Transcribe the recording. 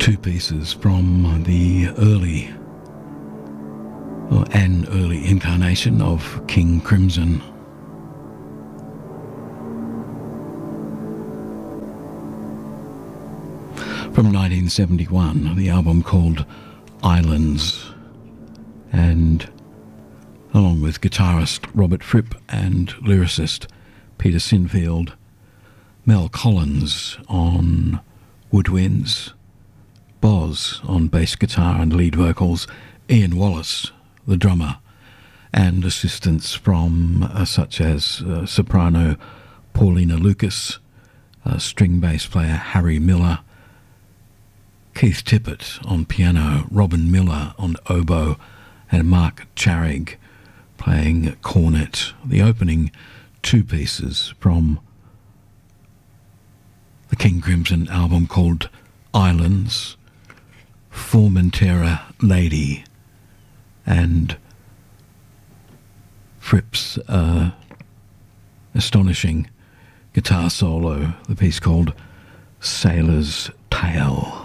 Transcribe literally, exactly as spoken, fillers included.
two pieces from the early, or an early incarnation of King Crimson. From nineteen seventy-one, the album called Islands, and along with guitarist Robert Fripp and lyricist Peter Sinfield, Mel Collins on woodwinds, Boz on bass guitar and lead vocals, Ian Wallace, the drummer, and assistants from uh, such as uh, soprano Paulina Lucas, uh, string bass player Harry Miller, Keith Tippett on piano, Robin Miller on oboe, and Mark Charig playing cornet. The opening two pieces from the King Crimson album called Islands, Formentera Lady, and Fripp's uh, astonishing guitar solo, the piece called Sailor's Tale.